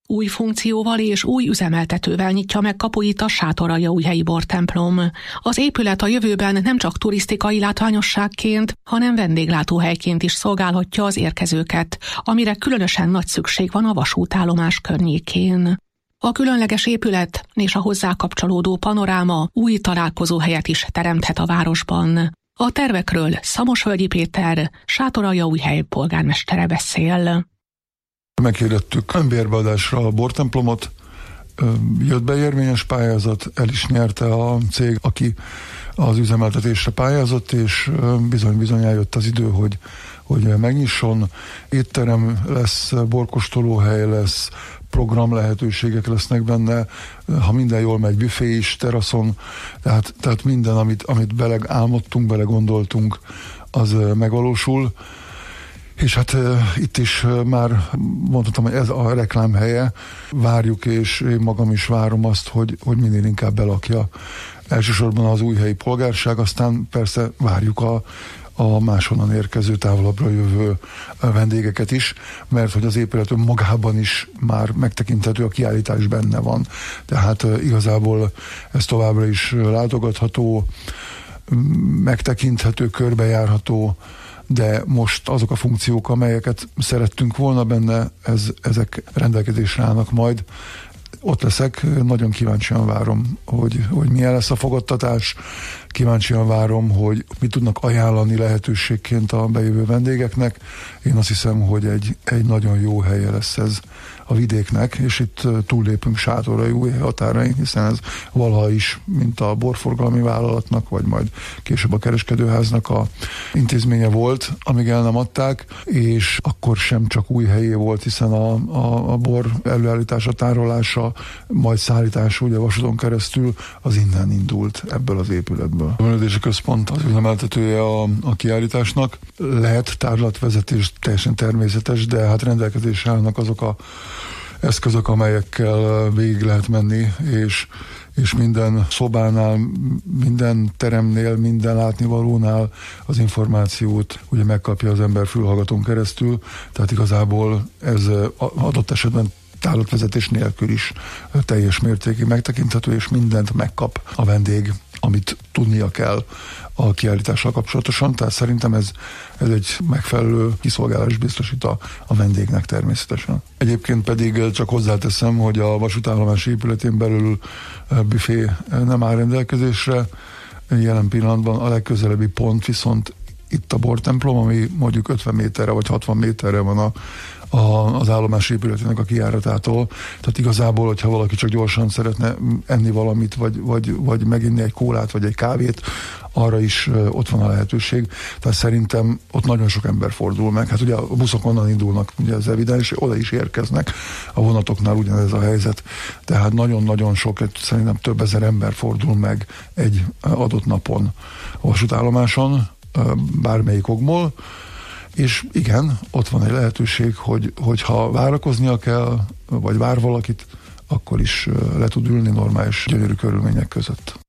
Új funkcióval és új üzemeltetővel nyitja meg kapuit a Sátoraljaújhelyi bortemplom. Az épület a jövőben nem csak turisztikai látványosságként, hanem vendéglátóhelyként is szolgálhatja az érkezőket, amire különösen nagy szükség van a vasútállomás környékén. A különleges épület és a hozzá kapcsolódó panoráma új találkozóhelyet is teremthet a városban. A tervekről Szamosvölgyi Péter, Sátoraljaújhely polgármestere beszél. Meghirdettük bérbeadásra a bortemplomot, jött be érvényes pályázat, el is nyerte a cég, aki az üzemeltetésre pályázott, és bizony eljött az idő, hogy megnyisson. Étterem lesz, borkóstolóhely lesz, program lehetőségek lesznek benne, ha minden jól megy, büfé is, teraszon, tehát minden, amit beleálmodtunk, belegondoltunk, az megvalósul. És hát itt is már mondhatom, hogy ez a reklám helye. Várjuk, és én magam is várom azt, hogy minél inkább belakja elsősorban az újhelyi polgárság, aztán persze várjuk a máshonnan érkező, távolabbra jövő vendégeket is, mert hogy az épület magában is már megtekinthető, a kiállítás benne van. Tehát igazából ez továbbra is látogatható, megtekinthető, körbejárható, de most azok a funkciók, amelyeket szerettünk volna benne, ezek rendelkezésre állnak majd. Ott leszek, nagyon kíváncsian várom, hogy milyen lesz a fogadtatás, kíváncsian várom, hogy mit tudnak ajánlani lehetőségként a bejövő vendégeknek. Én azt hiszem, hogy egy nagyon jó helye lesz ez a vidéknek, és itt túllépünk Sátoraljaújhely határain, hiszen ez valaha is, mint a borforgalmi vállalatnak, vagy majd később a kereskedőháznak a intézménye volt, amíg el nem adták, és akkor sem csak Újhelyé volt, hiszen a bor előállítása, tárolása, majd szállítása ugye vasúton keresztül, az innen indult, ebből az épületből. A művelődési központ az üzemeltetője a kiállításnak. Lehet tárlatvezetés, teljesen természetes, de hát rendelkezésre állnak azok a eszközök, amelyekkel végig lehet menni, és minden szobánál, minden teremnél, minden látnivalónál az információt ugye megkapja az ember fülhallgatón keresztül, tehát igazából ez adott esetben tárlatvezetés nélkül is teljes mértékig megtekinthető, és mindent megkap a vendég, amit tudnia kell a kiállítással kapcsolatosan, tehát szerintem ez egy megfelelő kiszolgálás biztosít a vendégnek természetesen. Egyébként pedig csak hozzáteszem, hogy a vasútállomás épületén belül büfé nem áll rendelkezésre, jelen pillanatban a legközelebbi pont viszont itt a bortemplom, ami mondjuk 50 méterre vagy 60 méterre van az állomás épületének a kijáratától. Tehát igazából, hogyha valaki csak gyorsan szeretne enni valamit, vagy meginni egy kólát, vagy egy kávét, arra is ott van a lehetőség. Tehát szerintem ott nagyon sok ember fordul meg. Hát ugye a buszok onnan indulnak, ugye ez evidens, oda is érkeznek. A vonatoknál ugyanez a helyzet. Tehát nagyon-nagyon sok, szerintem több ezer ember fordul meg egy adott napon a vasútállomáson, bármelyik okból. És igen, ott van egy lehetőség, hogy ha várakoznia kell, vagy vár valakit, akkor is le tud ülni normális, gyönyörű körülmények között.